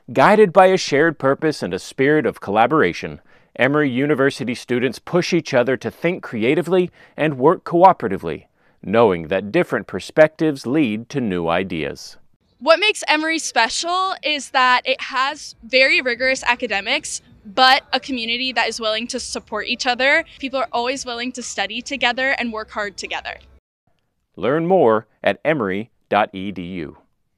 Guided by a shared purpose and a spirit of collaboration, Emory University students push each other to think creatively and work cooperatively, knowing that different perspectives lead to new ideas. What makes Emory special is that it has very rigorous academics, but a community that is willing to support each other. People are always willing to study together and work hard together. Learn more at emory.edu.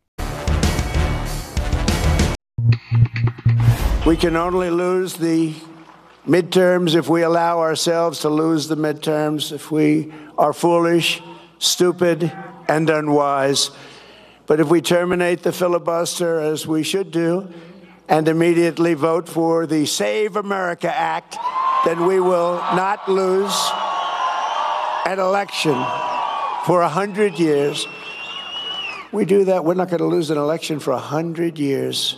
We can only lose the midterms if we allow ourselves to lose the midterms, if we are foolish, stupid, and unwise. But if we terminate the filibuster, as we should do, and immediately vote for the Save America Act, then we will not lose an election for 100 years. We do that, we're not going to lose an election for 100 years.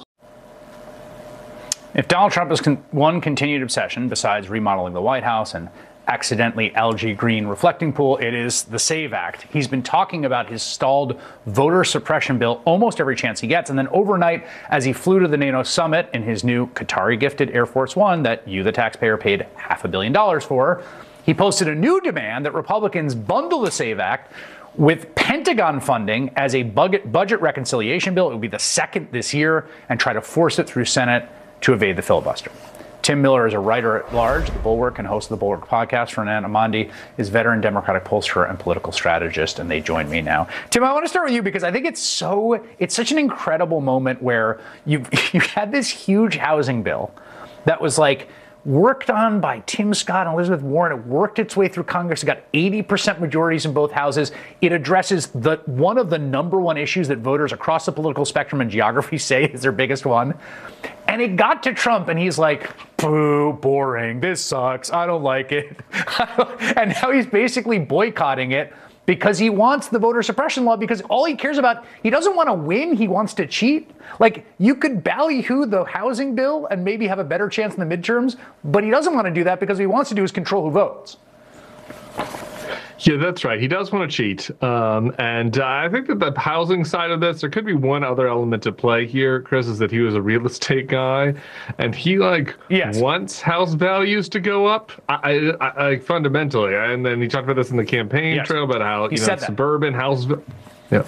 If Donald Trump has one continued obsession, besides remodeling the White House and accidentally algae green reflecting pool, it is the SAVE Act. He's been talking about his stalled voter suppression bill almost every chance he gets. And then overnight, as he flew to the NATO summit in his new Qatari-gifted Air Force One that you, the taxpayer, paid $500 million for, he posted a new demand that Republicans bundle the SAVE Act with Pentagon funding as a budget reconciliation bill. It will be the second this year, and try to force it through Senate to evade the filibuster. Tim Miller is a writer at large, The Bulwark, and host of the Bulwark podcast. Fernand Amandi is veteran Democratic pollster and political strategist, and they join me now. Tim, I want to start with you because I think it's such an incredible moment where you had this huge housing bill that was like worked on by Tim Scott and Elizabeth Warren. It worked its way through Congress. It got 80% majorities in both houses. It addresses one of the number one issues that voters across the political spectrum and geography say is their biggest one. And it got to Trump, and he's like, boo, boring, this sucks, I don't like it. And now he's basically boycotting it because he wants the voter suppression law, because all he cares about, he doesn't want to win, he wants to cheat. Like, you could ballyhoo the housing bill and maybe have a better chance in the midterms, but he doesn't want to do that because what he wants to do is control who votes. Yeah, that's right. He does want to cheat. And I think that the housing side of this, there could be one other element to play here, Chris, is that he was a real estate guy. And he, wants house values to go up, I fundamentally. And then he talked about this in the campaign trail about how, suburban house. Yeah.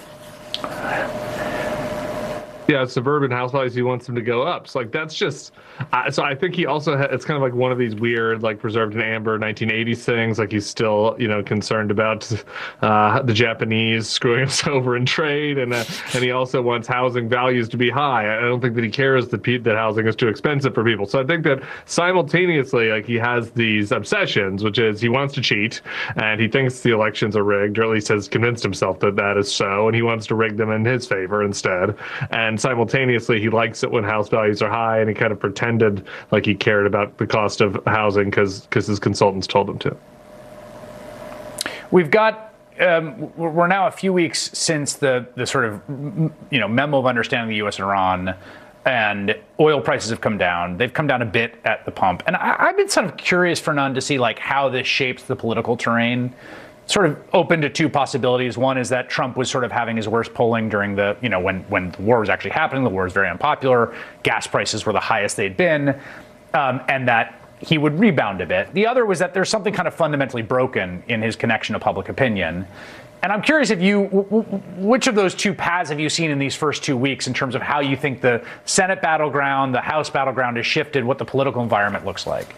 Yeah, suburban house values, he wants them to go up. So, that's just... so I think he also it's kind of like one of these weird, preserved in amber 1980s things. He's still, concerned about the Japanese screwing us over in trade. And he also wants housing values to be high. I don't think that he cares that housing is too expensive for people. So I think that simultaneously, he has these obsessions, which is he wants to cheat, and he thinks the elections are rigged, or at least has convinced himself that that is so, and he wants to rig them in his favor instead. And simultaneously, he likes it when house values are high, and he kind of pretended like he cared about the cost of housing because his consultants told him to. We've got we're now a few weeks since the sort of memo of understanding the U.S. and Iran, and oil prices have come down. They've come down a bit at the pump, and I've been sort of curious, Fernand, to see how this shapes the political terrain. Sort of open to two possibilities. One is that Trump was sort of having his worst polling during the, when the war was actually happening. The war was very unpopular. Gas prices were the highest they'd been, and that he would rebound a bit. The other was that there's something kind of fundamentally broken in his connection to public opinion. And I'm curious which of those two paths have you seen in these first 2 weeks in terms of how you think the Senate battleground, the House battleground has shifted, what the political environment looks like?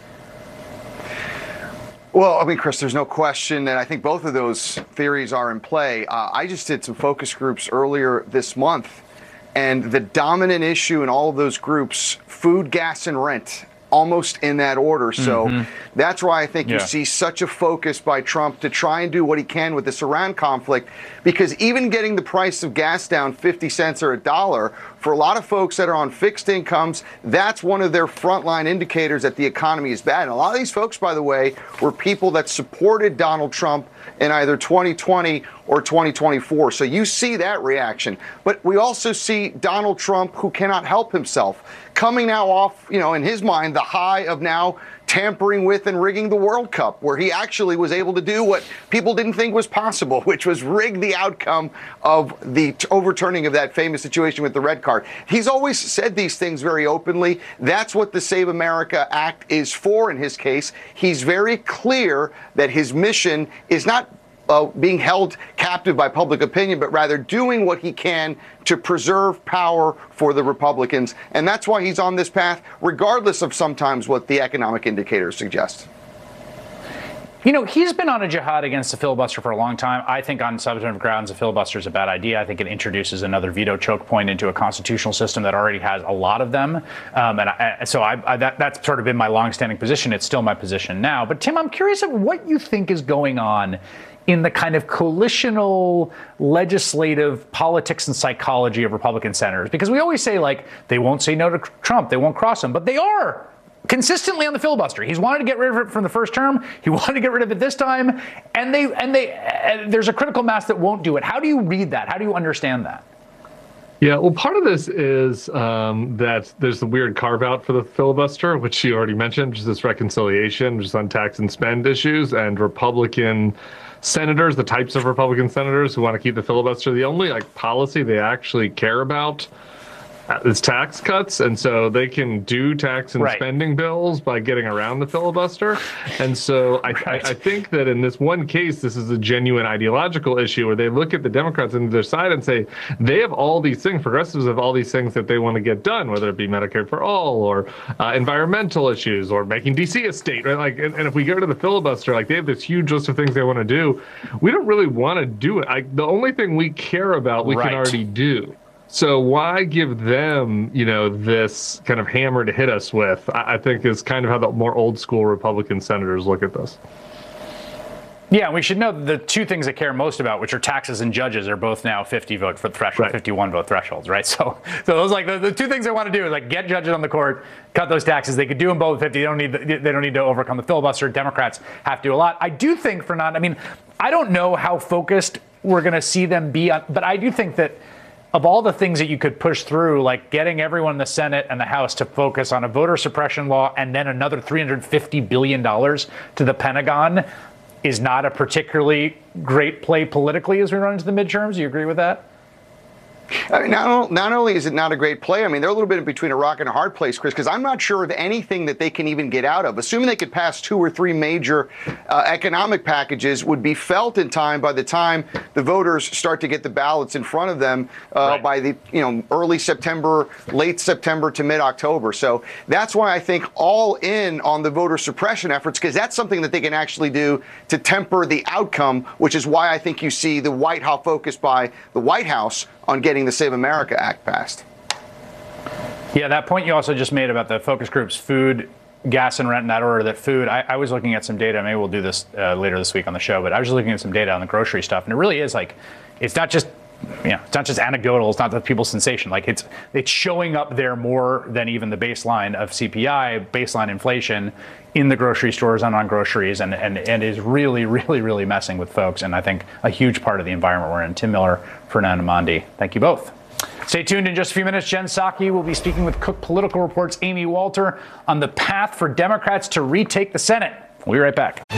Well, Chris, there's no question, and I think both of those theories are in play. I just did some focus groups earlier this month, and the dominant issue in all of those groups, food, gas, and rent, almost in that order. So that's why I think you see such a focus by Trump to try and do what he can with this Iran conflict, because even getting the price of gas down 50 cents or $1, for a lot of folks that are on fixed incomes, that's one of their frontline indicators that the economy is bad. And a lot of these folks, by the way, were people that supported Donald Trump in either 2020 or 2024. So you see that reaction. But we also see Donald Trump, who cannot help himself, coming now off, in his mind, the high of now tampering with and rigging the World Cup, where he actually was able to do what people didn't think was possible, which was rig the outcome of the overturning of that famous situation with the red card. He's always said these things very openly. That's what the Save America Act is for in his case. He's very clear that his mission is not being held captive by public opinion, but rather doing what he can to preserve power for the Republicans. And that's why he's on this path, regardless of sometimes what the economic indicators suggest. He's been on a jihad against the filibuster for a long time. I think on substantive grounds, a filibuster is a bad idea. I think it introduces another veto choke point into a constitutional system that already has a lot of them. That's sort of been my longstanding position. It's still my position now. But Tim, I'm curious of what you think is going on in the kind of coalitional legislative politics and psychology of Republican senators. Because we always say, they won't say no to Trump, they won't cross him, but they are consistently on the filibuster. He's wanted to get rid of it from the first term. He wanted to get rid of it this time. And there's a critical mass that won't do it. How do you read that? How do you understand that? Yeah, well, part of this is that there's the weird carve out for the filibuster, which you already mentioned, which is this reconciliation, which is on tax and spend issues, and Republican senators, the types of Republican senators who want to keep the filibuster, the only policy they actually care about is tax cuts, and so they can do tax and spending bills by getting around the filibuster. And so I think that in this one case, this is a genuine ideological issue where they look at the Democrats on their side and say they have all these things, progressives have all these things that they want to get done, whether it be Medicare for all or environmental issues or making DC a state, right? And if we go to the filibuster, they have this huge list of things they want to do. We don't really want to do it. The only thing we care about, we can already do. So why give them, this kind of hammer to hit us with, I think is kind of how the more old school Republican senators look at this. Yeah, we should know the two things they care most about, which are taxes and judges, are both now 50 vote for threshold, 51 vote thresholds, right? So those the two things they want to do is get judges on the court, cut those taxes. They could do them both 50. They don't need to overcome the filibuster. Democrats have to do a lot. I do think I don't know how focused we're going to see them be on, but I do think that of all the things that you could push through, getting everyone in the Senate and the House to focus on a voter suppression law and then another $350 billion to the Pentagon is not a particularly great play politically as we run into the midterms. Do you agree with that? I mean, not only is it not a great play, they're a little bit in between a rock and a hard place, Chris, because I'm not sure of anything that they can even get out of. Assuming they could pass 2 or 3 major economic packages would be felt in time by the time the voters start to get the ballots in front of them by the early September, late September to mid-October. So that's why I think all in on the voter suppression efforts, because that's something that they can actually do to temper the outcome, which is why I think you see the White House focus by the White House on getting the Save America Act passed. Yeah, that point you also just made about the focus groups, food, gas, and rent in that order, that food, I was looking at some data, maybe we'll do this later this week on the show, but I was just looking at some data on the grocery stuff, and it really is it's not just it's not just anecdotal, it's not the people's sensation. It's showing up there more than even the baseline of CPI, baseline inflation in the grocery stores and on groceries, and is really, really, really messing with folks. And I think a huge part of the environment we're in. Tim Miller, Fernando Mondi, thank you both. Stay tuned in just a few minutes. Jen Psaki will be speaking with Cook Political Report's Amy Walter on the path for Democrats to retake the Senate. We'll be right back.